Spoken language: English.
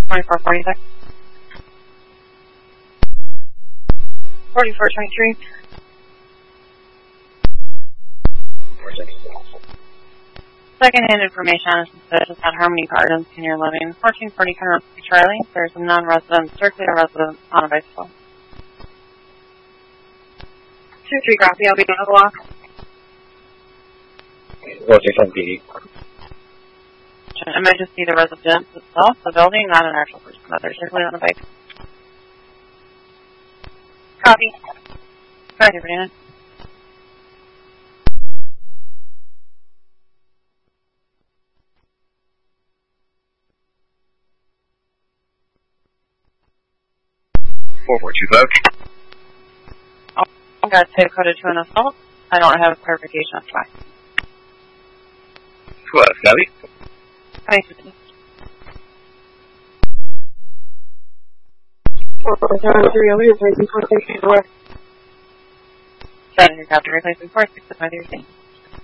2446. 4423. 466. Second-hand information on a suspicious at Harmony Gardens, Senior Living, 1440 Kentucky Charlie. There's a non-resident, strictly a resident on a bicycle. 2-3 copy, I'll be on the block. Rotation PD. It might just be the residence itself, the building, not an actual person, but they're strictly on a bike. Copy. Go ahead, Sabrina. I got tape coded to an assault. I don't have clarification of why. 12, Gabby. Thank you. 443 over here, replacing 468 north. 7 copy, replacing 46 with my 13.